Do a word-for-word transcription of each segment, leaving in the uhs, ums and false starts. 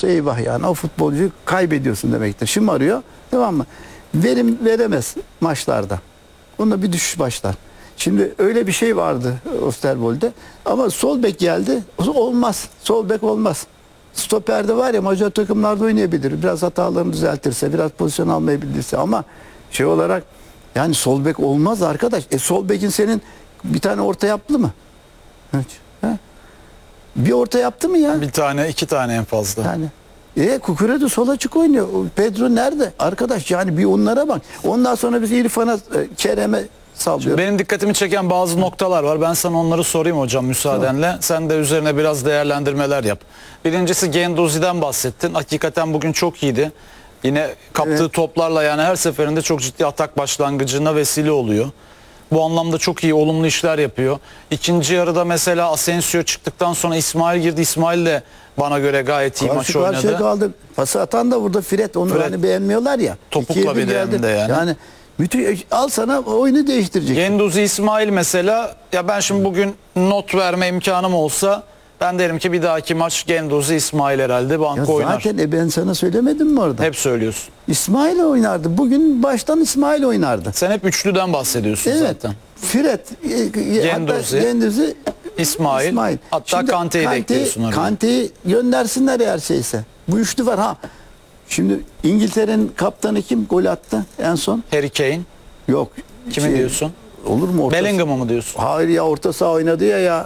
olsa eyvah yani. O futbolcuyu kaybediyorsun demektir. Şımarıyor. Tamam mı? Verim veremez maçlarda. Onda bir düşüş başlar. Şimdi öyle bir şey vardı Osterwold'de. Ama sol bek geldi. Olmaz. Sol bek olmaz. Stoperde var ya, majör takımlarda oynayabilir. Biraz hatalarını düzeltirse, biraz pozisyon almayı bilirse, ama şey olarak yani sol bek olmaz arkadaş. E sol bekin senin bir tane orta yaptı mı? Hiç. Ha? Bir orta yaptı mı ya? Bir tane, iki tane en fazla. Yani. E Kukuredu sol açık oynuyor. Pedro nerede? Arkadaş yani bir onlara bak. Ondan sonra biz İrfan'a, Kerem'e sallıyoruz. Benim dikkatimi çeken bazı noktalar var. Ben sana onları sorayım hocam müsaadenle. Tamam. Sen de üzerine biraz değerlendirmeler yap. Birincisi Guendouzi'den bahsettin. Hakikaten bugün çok iyiydi. Yine kaptığı evet. toplarla yani her seferinde çok ciddi atak başlangıcına vesile oluyor. Bu anlamda çok iyi, olumlu işler yapıyor. İkinci yarıda mesela Asensio çıktıktan sonra İsmail girdi. İsmail de bana göre gayet iyi Karşı maç oynadı. Karşıya kaldı. Pası atan da burada Fred. Onu Fred. hani beğenmiyorlar ya. Topukla bir de yani. Yani müthiş, al sana oyunu değiştirecek. Guendouzi, İsmail mesela, ya ben şimdi bugün not verme imkanım olsa ben derim ki bir dahaki maç Guendouzi, İsmail herhalde banko ya oynar. Zaten e ben sana söylemedim mi orada? Hep söylüyorsun. İsmail oynardı. Bugün baştan İsmail oynardı. Sen hep üçlüden bahsediyorsun evet. zaten. Fred, Guendouzi, Guendouzi, İsmail, İsmail. Hatta Kante'yi de ekliyorsun oraya. Kante'yi göndersinler eğer şeyse. Bu üçlü var ha. Şimdi İngiltere'nin kaptanı kim gol attı en son? Harry Kane. Yok. Kimi şey, diyorsun? Olur mu? Orta Bellingham'ı mı diyorsun? Hayır ya, orta saha oynadı ya ya.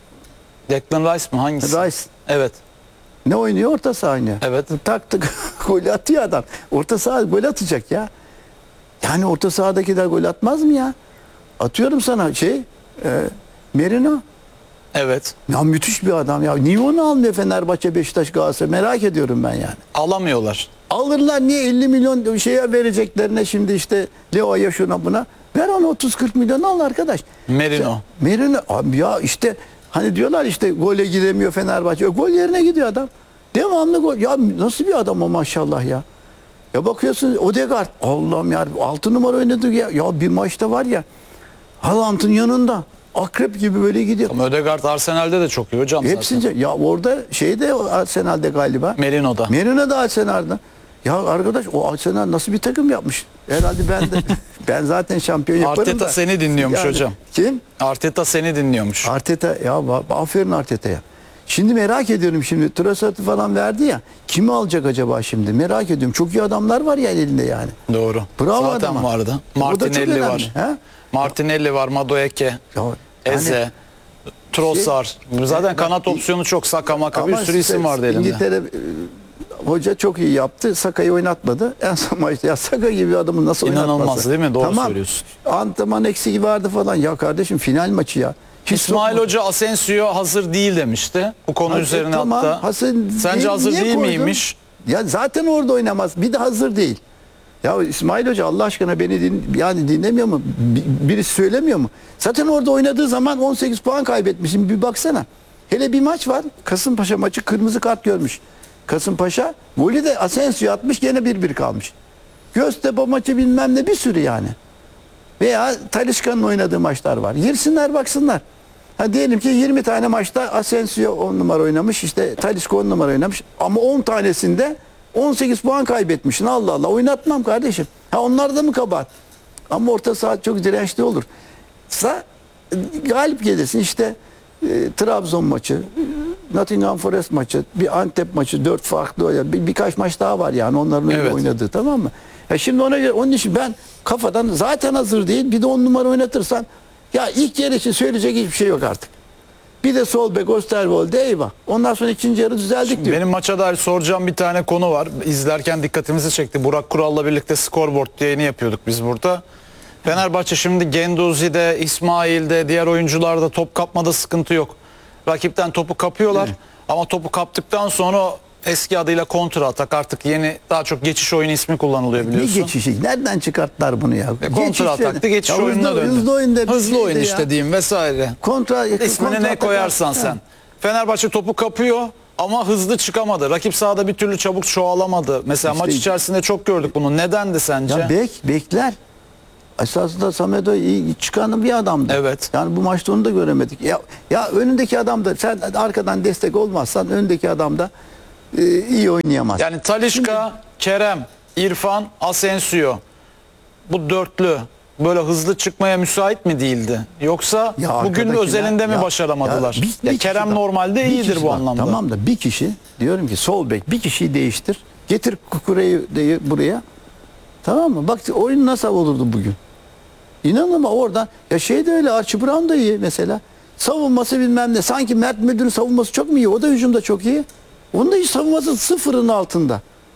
Declan Rice mı? Hangisi? Rice. Evet. Ne oynuyor? Orta saha oynuyor. Evet. Taktık gol atıyor adam. Orta saha gol atacak ya. Yani orta sahadakiler gol atmaz mı ya? Atıyorum sana şey e, Merino. Evet. Ya müthiş bir adam ya. Niye onu almıyor Fenerbahçe, Beşiktaş, Galatasaray? Merak ediyorum ben yani. Alamıyorlar. Alırlar, niye elli milyon şeye vereceklerine şimdi işte Leo'ya şuna buna. Ver onu otuz kırk milyon al arkadaş. Merino. Sen, Merino abi ya işte hani diyorlar işte gole gidemiyor Fenerbahçe. Gol yerine gidiyor adam. Devamlı gol. Ya nasıl bir adam o maşallah ya. Ya bakıyorsun Odegaard. Allah'ım ya, altı numara oynadı ya. Ya bir maçta var ya. Haaland'ın yanında. Akrep gibi böyle gidiyor. Ama Ödegaard Arsenal'de de çok iyi hocam Hepsince, zaten. ya orada şeyde Arsenal'de galiba. Merino'da. Merino'da Arsenal'da. Ya arkadaş o Arsenal nasıl bir takım yapmış? Herhalde ben de ben zaten şampiyon yaparım Arteta da. seni dinliyormuş yani, hocam. Kim? Arteta seni dinliyormuş. Arteta ya, aferin Arteta'ya. Şimdi merak ediyorum, şimdi Trossard'ı falan verdi ya. Kimi alacak acaba şimdi? Merak ediyorum. Çok iyi adamlar var ya elinde yani. Doğru. Bravo zaten adama. vardı. O da Martinelli çok var. önemli, he? Martinelli var, Madueke, Ya, Eze, yani, Trossard. Zaten bak, kanat opsiyonu çok, Saka Maka, bir ama sürü isim vardı elinde. İngiltere e, hoca çok iyi yaptı. Saka'yı oynatmadı. En son maçta ya Saka gibi bir adamı nasıl İnanılmaz oynatması? değil mi? Doğru tamam. söylüyorsun. Antrenman eksiği vardı falan. Ya kardeşim final maçı ya. Hiç İsmail sokma. Hoca Asensio hazır değil demişti. Bu konu Hazır, üzerine tamam, hatta. hazır Sence değil, hazır niye değil koydun? miymiş? Ya zaten orada oynamaz. Bir de hazır değil. Ya İsmail Hoca Allah aşkına beni din, yani dinlemiyor mu? Bir, birisi söylemiyor mu? Zaten orada oynadığı zaman on sekiz puan kaybetmişim. Bir baksana. Hele bir maç var. Kasımpaşa maçı, kırmızı kart görmüş. Kasımpaşa golü de Asensio atmış, gene bir bir kalmış. Göztepe maçı bilmem ne, bir sürü yani. Veya Talisca'nın oynadığı maçlar var. Girsinler baksınlar. Ha diyelim ki yirmi tane maçta Asensio on numara oynamış, işte Talisca on numara oynamış, ama on tanesinde on sekiz puan kaybetmişsin. Allah Allah, oynatmam kardeşim. Ha onlar da mı kabahat? Ama orta saha çok dirençli olur. Sa galip gelirsin işte, e, Trabzon maçı, Nottingham Forest maçı, bir Antep maçı, dört farklı bir, birkaç maç daha var yani onların evet. oynadığı, tamam mı? Ya şimdi ona göre, onun için ben kafadan zaten hazır değil, bir de on numara oynatırsan ya ilk yarı için söyleyecek hiçbir şey yok artık. Bir de sol bek Osterwold'e eyvah. Ondan sonra ikinci yarı düzeldik Şimdi diyor. benim maça dair soracağım bir tane konu var. İzlerken dikkatimizi çekti. Burak Kural'la birlikte scoreboard yayını yapıyorduk biz burada. Fenerbahçe şimdi Guendouzi'de, İsmail'de, diğer oyuncularda top kapmada sıkıntı yok. Rakipten topu kapıyorlar. Evet. Ama topu kaptıktan sonra eski adıyla kontra atak, artık yeni daha çok geçiş oyunu ismi kullanılıyor biliyorsun. Ne geçişi? Nereden çıkarttılar bunu ya? E, kontra atakta geçiş ya oyununa hızlı, döndü. Hızlı, oyunda hızlı oyun ya. işte diyeyim vesaire. Kontra, İsmini kontra ne koyarsan atak, sen. ha. Fenerbahçe topu kapıyor ama hızlı çıkamadı. Rakip sahada bir türlü çabuk çoğalamadı. Mesela İşte, maç içerisinde çok gördük bunu. Nedendi sence? Ya bek, bekler. Esasında Samedo iyi çıkan bir adamdı. Evet. Yani bu maçta onu da göremedik. Ya, ya önündeki adam da, sen arkadan destek olmazsan önündeki adam da e, iyi oynayamaz. Yani Talisca, Kerem, İrfan, Asensio bu dörtlü böyle hızlı çıkmaya müsait mi değildi? Yoksa Ya bugün arkadaşım özelinde ya- mi ya- başaramadılar? ya Ya, bir- bir Kerem kişi- normalde bir iyidir kişi bu bak, anlamda. Tamam da bir kişi diyorum ki sol bek bir kişiyi değiştir. Getir Kukure'yi de buraya. Tamam mı? Bak oyun nasıl olurdu bugün. İnanın ama oradan ya şey de öyle Archie Brown da iyi mesela. Savunması bilmem ne. Sanki Mert Müldür'ün savunması çok mu iyi? O da hücumda çok iyi. Onun da hiç savunması sıfırın altında.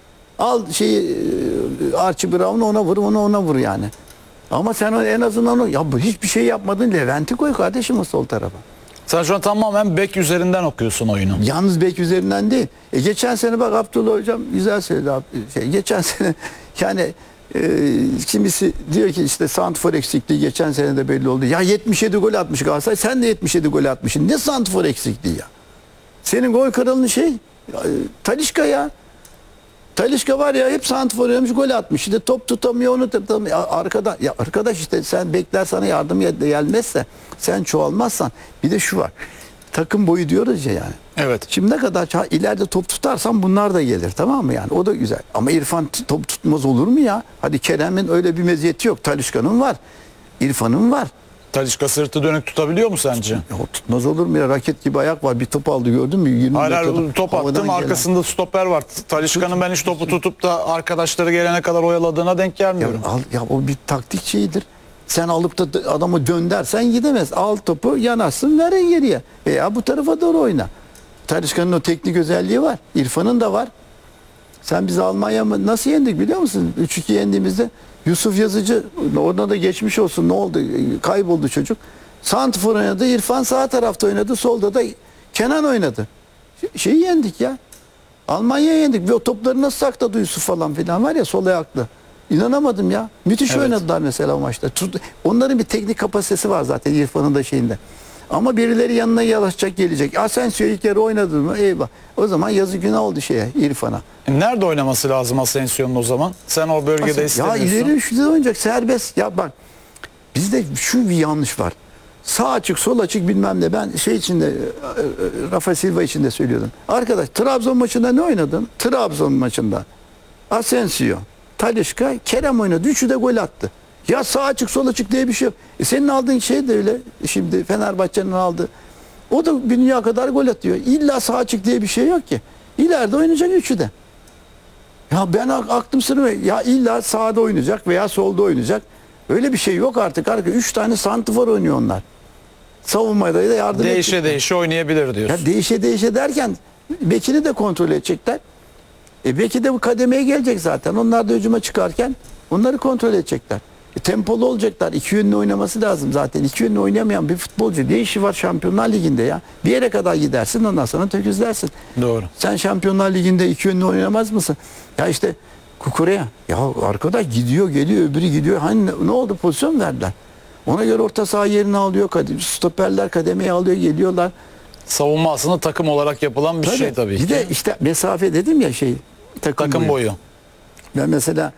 Al şeyi e, Archie Brown'u ona vur, onu ona vur yani. Ama sen o- en azından o, ya bu hiçbir şey yapmadın. Levent'i koy kardeşim o sol tarafa. Sen şu an tamamen bek üzerinden okuyorsun oyunu. Yalnız bek üzerinden değil. E geçen sene bak Abdullah hocam güzel söyledi. Ab- Şey, geçen sene yani e, kimisi diyor ki işte santrfor eksikliği geçen sene de belli oldu. Ya yetmiş yedi gol atmış Galatasaray. Sen de yetmiş yedi gol atmışsın. Ne santrfor eksikliği ya? Senin gol kralın şey ya, e, Talisca ya. Talisca var ya hep santrfor oynamış gol atmış. İşte top tutamıyor onu tutamıyor. Ya Arkada, ya arkadaş işte sen bekler sana yardım gel- gelmezse sen çoğalmazsan bir de şu var. Takım boyu diyoruz ya yani. Evet. Şimdi ne kadar ça- ileride top tutarsan bunlar da gelir tamam mı yani o da güzel. Ama İrfan t- top tutmaz olur mu ya? Hadi Kerem'in öyle bir meziyeti yok. Talisca'nın var. İrfan'ın var. Talisca sırtı dönük tutabiliyor mu sence? Ya o tutmaz olur mu ya? Raket gibi ayak var. Bir top aldı gördün mü? yirmi Hayır, hayır, metreden top havadan attım gelen. arkasında stoper var. Talisca'nın ben hiç topu tutup da arkadaşları gelene kadar oyaladığına denk Ya, gelmiyorum. al, ya o bir taktik şeyidir. Sen alıp da d- adamı döndersen gidemez. Al topu yanarsın ver geriye. Veya bu tarafa doğru oyna. Talisca'nın o teknik özelliği var. İrfan'ın da var. Sen biz Almanya mı nasıl yendik biliyor musun? üç iki yendiğimizde Yusuf Yazıcı orada da geçmiş olsun ne oldu? Kayboldu çocuk. Santrfor oynadı. İrfan sağ tarafta oynadı. Solda da Kenan oynadı. Ş- Şeyi yendik ya. Almanya'yı yendik. Ve o topları nasıl sakladı Yusuf falan filan var ya sol ayaklı. İnanamadım ya. Müthiş Evet. oynadılar mesela o maçta. Tut- Onların bir teknik kapasitesi var zaten İrfan'ın da şeyinde. Ama birileri yanına yanaşacak gelecek. Asensio ilk yarı oynadı mı? Eyvah. O zaman yazık günah oldu şeye İrfan'a. Nerede oynaması lazım Asensio'nun o zaman? Sen o bölgede Ya istemiyorsun. ileri üçlüde oynayacak serbest. Ya bak bizde şu bir yanlış var. Sağ açık sol açık bilmem ne. Ben şey içinde e, e, Rafa Silva için de söylüyordum. Arkadaş Trabzon maçında ne oynadın? Trabzon maçında. Asensio, Talisca, Kerem oynadı. Üçü de gol attı. Ya sağ açık sol açık diye bir şey yok. E senin aldığın şey de öyle. Şimdi Fenerbahçe'nin aldığı. O da bir dünya kadar gol atıyor. İlla sağ açık diye bir şey yok ki. İleride oynayacak üçü de. Ya ben ak- aklım sırrı ya illa sağda oynayacak veya solda oynayacak. Öyle bir şey yok artık. Artık üç tane santifor oynuyor onlar. Savunmada da yardım Değişe edecekler. değişe oynayabilir diyorsun. Ya değişe değişe derken bekini de kontrol edecekler. E beki de bu kademeye gelecek zaten. Onlar da hücuma çıkarken onları kontrol edecekler. E tempolu olacaklar. İki yönlü oynaması lazım zaten. İki yönlü oynayamayan bir futbolcu ne işi var Şampiyonlar Ligi'nde ya? Bir yere kadar gidersin ondan sonra töküzlersin. Doğru. Sen Şampiyonlar Ligi'nde iki yönlü oynamaz mısın? Ya işte Kukureya. Ya arkadaş gidiyor geliyor öbürü gidiyor. Hani ne, ne oldu pozisyon verdiler. Ona göre orta saha yerini alıyor. Kadem, stoperler kademeye alıyor geliyorlar. Savunma aslında takım olarak yapılan bir şey tabii Bir ki. de işte mesafe dedim ya şey takım, Takım boyu. boyu. Ben mesela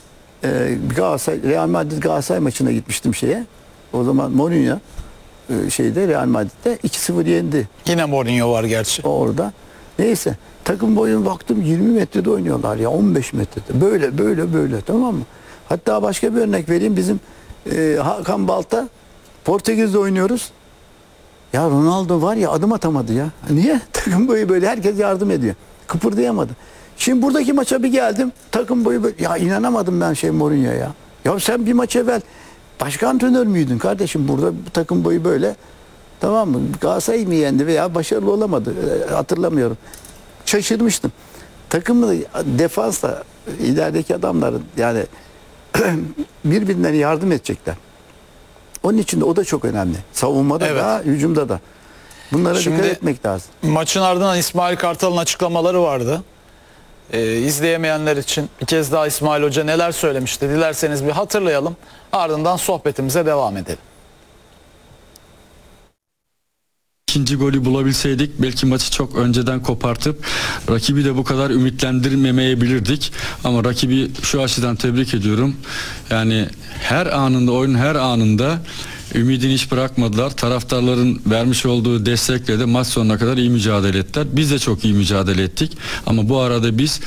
e, Galatasaray, Real Madrid Galatasaray maçına gitmiştim şeye. O zaman Mourinho e, şeyde Real Madrid'de iki sıfır yendi Yine Mourinho var gerçi. orada. Neyse takım boyuna baktım yirmi metrede oynuyorlar ya on beş metrede. Böyle böyle böyle tamam mı? Hatta başka bir örnek vereyim. Bizim e, Hakan Balta Portekiz'de oynuyoruz. Ya Ronaldo var ya adım atamadı ya. Niye? Takım boyu böyle herkes yardım ediyor. Kıpırdayamadı. Şimdi buradaki maça bir geldim. Takım boyu böyle. Ya inanamadım ben şey Mourinho'ya ya. Ya sen bir maç evvel başka antrenör müydün kardeşim? Burada bu takım boyu böyle. Tamam mı? Galatasaray mı yendi veya başarılı olamadı. Ee, hatırlamıyorum. Şaşırmıştım. Takımı defansla ilerideki adamların yani birbirlerine yardım edecekler. Onun için de o da çok önemli. Savunmada Evet. da, hücumda da. Bunlara Şimdi- dikkat etmek lazım. Maçın ardından İsmail Kartal'ın açıklamaları vardı. Ee, izleyemeyenler için bir kez daha İsmail Hoca neler söylemişti dilerseniz bir hatırlayalım. Ardından sohbetimize devam edelim. İkinci golü bulabilseydik belki maçı çok önceden kopartıp rakibi de bu kadar ümitlendirmemeyebilirdik. Ama rakibi şu açıdan tebrik ediyorum. Yani her anında oyunun her anında Ümidini hiç bırakmadılar. Taraftarların vermiş olduğu destekle de maç sonuna kadar iyi mücadele ettiler. Biz de çok iyi mücadele ettik. Ama bu arada biz